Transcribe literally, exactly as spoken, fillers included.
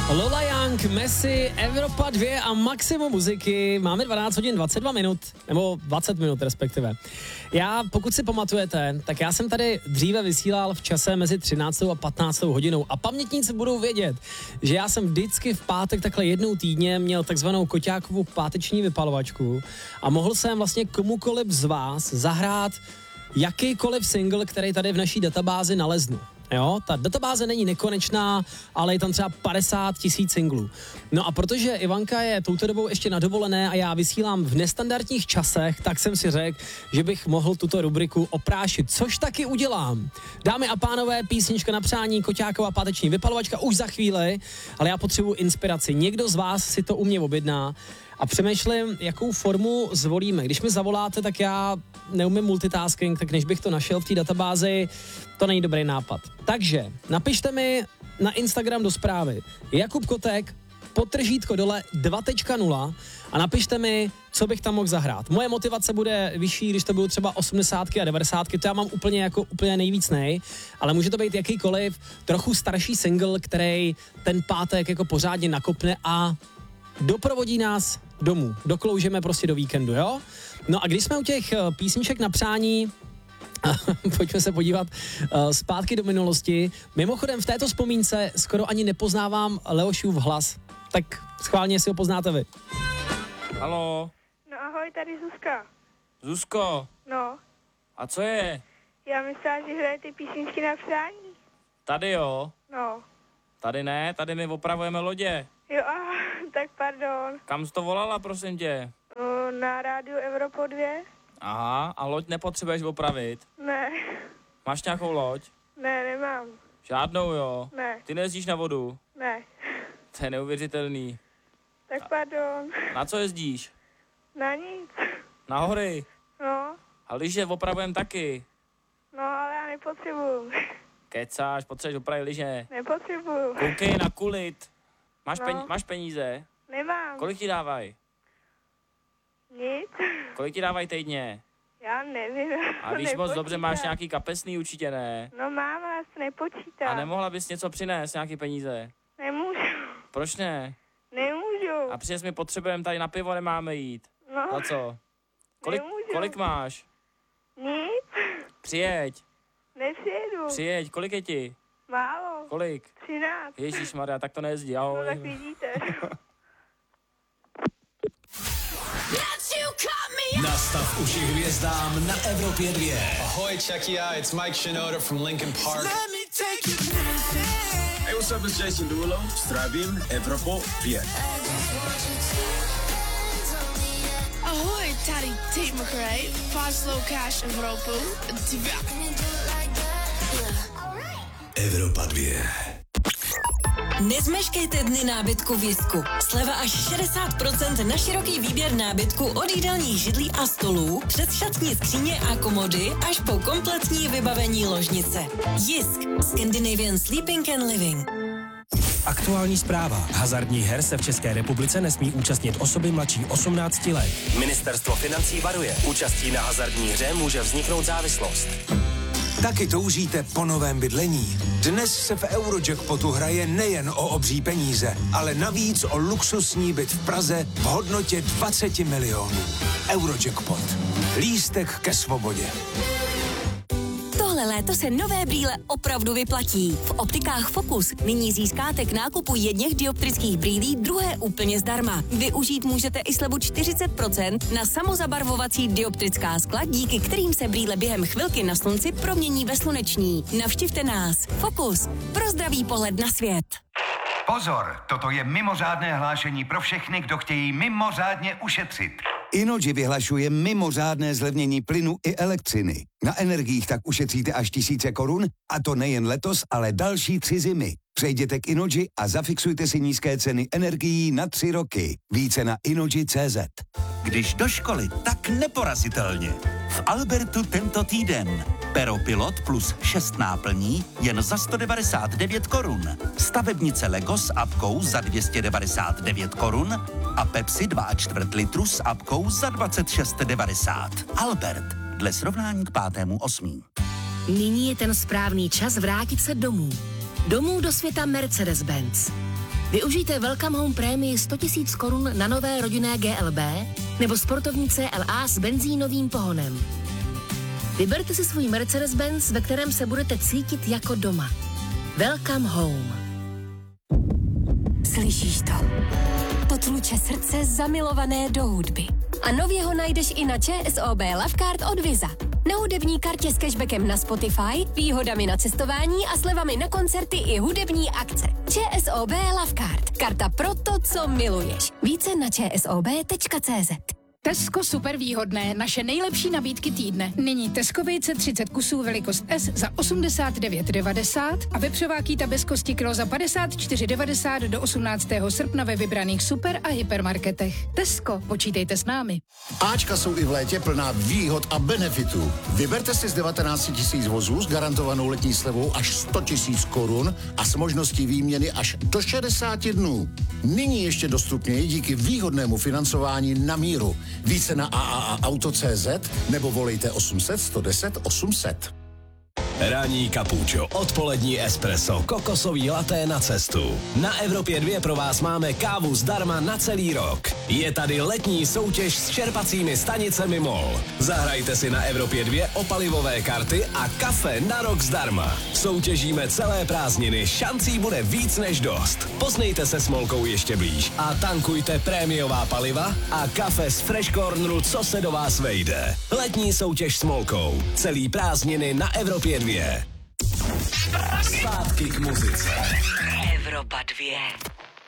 Lola Young, Messi, Evropa dva a maximum muziky. Máme dvanáct hodin dvacet dva minut, nebo dvacet minut respektive. Já, pokud si pamatujete, tak já jsem tady dříve vysílal v čase mezi třináctou a patnáctou hodinou a pamětníci budou vědět, že já jsem vždycky v pátek takhle jednou týdně měl takzvanou koťákovou páteční vypalovačku a mohl jsem vlastně komukoliv z vás zahrát jakýkoliv single, který tady v naší databázi naleznu. Jo, ta databáze není nekonečná, ale je tam třeba padesát tisíc singlů. No a protože Ivanka je touto dobou ještě na dovolené a já vysílám v nestandardních časech, tak jsem si řekl, že bych mohl tuto rubriku oprášit, což taky udělám. Dámy a pánové, písnička na přání, Koťáková páteční vypalovačka už za chvíli, ale já potřebuji inspiraci. Někdo z vás si to u mě objedná a přemýšlím, jakou formu zvolíme. Když mi zavoláte, tak já neumím multitasking, tak než bych to našel v té databázi, to není dobrý nápad. Takže napište mi na Instagram do zprávy Jakub Kotek, podtržítko dole dva tečka nula a napište mi, co bych tam mohl zahrát. Moje motivace bude vyšší, když to budou třeba osmdesátky a devadesátky, to já mám úplně jako úplně nejvíc nej, ale může to být jakýkoliv trochu starší single, který ten pátek jako pořádně nakopne a doprovodí nás domů. Dokloužeme prostě do víkendu, jo? No a když jsme u těch písniček na přání, pojďme se podívat uh, zpátky do minulosti. Mimochodem v této vzpomínce skoro ani nepoznávám Leošův hlas. Tak schválně si ho poznáte vy. Haló. No ahoj, tady Zuzka. Zuzko. No. A co je? Já myslela, že hraje ty písničky na přání. Tady jo. No. Tady ne, tady my opravujeme lodě. Jo, aha, tak pardon. Kam jsi to volala, prosím tě? No, na rádiu Evropa dva. Aha, a loď nepotřebuješ opravit? Ne. Máš nějakou loď? Ne, nemám. Žádnou, jo? Ne. Ty nejezdíš na vodu? Ne. To je neuvěřitelný. Tak pardon. Na co jezdíš? Na nic. Na hory? No. A lyže opravujeme taky. No, ale já nepotřebuju. Kecáš, potřebuješ opravit lyže. Nepotřebuju. Koukej na kulit. Máš, No. peníze, máš peníze? Nemám. Kolik ti dávají? Nic. Kolik ti dávají týdně? Já nevím. A víš moc dobře, máš nějaký kapesný, určitě ne. No mám, ale já se nepočítám. A nemohla bys něco přinést, nějaký peníze? Nemůžu. Proč ne? Nemůžu. A přines mi potřebujeme, tady na pivo nemáme jít. No. Na co? Kolik, Nemůžu. kolik máš? Nic. Přijeď, Nepřijedu. přijeď, kolik je ti? Málo. Kolik? Třináct. Ježišmarja, tak to nejezdí, No ahoj. tak vidíte. Nastav uši hvězdám na Evropě dva. Ahoy, check it out. It's Mike Shinoda from Linkin Park. Hey, what's up? It's Jason Derulo. Zdravím, Evropa dva. Ahoy, tady Tate McRae, Fast Slow Cash Evropu dva. Evropa dva. Nezmeškejte dny nábytku v Jisku. Sleva až šedesát procent na široký výběr nábytku od jídelních židlí a stolů, přes šatní skříně a komody až po kompletní vybavení ložnice. Jisk. Scandinavian Sleeping and Living. Aktuální zpráva. Hazardních her se v České republice nesmí účastnit osoby mladší osmnácti let. Ministerstvo financí varuje. Účastí na hazardní hře může vzniknout závislost. Taky toužíte po novém bydlení? Dnes se v Eurojackpotu hraje nejen o obří peníze, ale navíc o luxusní byt v Praze v hodnotě dvacet milionů. Eurojackpot. Lístek ke svobodě. Tohle léto se nové brýle opravdu vyplatí. V optikách Focus nyní získáte k nákupu jedněch dioptrických brýlí druhé úplně zdarma. Využít můžete i slevu čtyřicet procent na samozabarvovací dioptrická skla, díky kterým se brýle během chvilky na slunci promění ve sluneční. Navštivte nás. Focus. Pro zdravý pohled na svět. Pozor, toto je mimořádné hlášení pro všechny, kdo chtějí mimořádně ušetřit. Innogy vyhlašuje mimořádné zlevnění plynu i elektřiny. Na energiích tak ušetříte až tisíce korun, a to nejen letos, ale další tři zimy. Přejděte k Innogy a zafixujte si nízké ceny energií na tři roky. Více na innogy tečka cé zet. Když do školy, tak neporazitelně. V Albertu tento týden. Pero Pilot plus šest náplní jen za sto devadesát devět korun. Stavebnice Lego s apkou za dvě stě devadesát devět korun a Pepsi dva a čtvrt litru s apkou za dvacet šest devadesát. Albert, dle srovnání k pátému osmý. Nyní je ten správný čas vrátit se domů. Domů do světa Mercedes-Benz. Využijte Welcome Home prémii sto tisíc korun na nové rodinné G L B nebo sportovní C L A s benzínovým pohonem. Vyberte si svůj Mercedes-Benz, ve kterém se budete cítit jako doma. Welcome Home. Slyšíš to? To tluče srdce zamilované do hudby. A nově ho najdeš i na ČSOB Lovecard od Viza. Na hudební kartě s cashbackem na Spotify, výhodami na cestování a slevami na koncerty i hudební akce. ČSOB Lovecard. Karta pro to, co miluješ. Více na čsob tečka cé zet. Tesco super výhodné, naše nejlepší nabídky týdne. Nyní Tesco vejce třicet kusů velikost S za osmdesát devět devadesát a vepřová kýta bez kosti kilo za padesát čtyři devadesát do osmnáctého srpna ve vybraných super a hypermarketech. Tesco, počítejte s námi. Ačka jsou i v létě plná výhod a benefitů. Vyberte si z devatenáct tisíc vozů s garantovanou letní slevou až sto tisíc korun a s možností výměny až do šedesáti dnů. Nyní ještě dostupněji díky výhodnému financování na míru. Více na a a a auto tečka cé zet nebo volejte osm set sto deset osm set. Ranní kapučo, odpolední espresso, kokosový laté na cestu. Na Evropě dva pro vás máme kávu zdarma na celý rok. Je tady letní soutěž s čerpacími stanicemi MOL. Zahrajte si na Evropě dva o palivové karty a kafe na rok zdarma. Soutěžíme celé prázdniny, šancí bude víc než dost. Poznejte se s Molkou ještě blíž a tankujte prémiová paliva a kafe z Fresh Corneru, co se do vás vejde. Letní soutěž s Molkou. Celý prázdniny na Evropě dva. Zpátky k muzice. Evropa dva.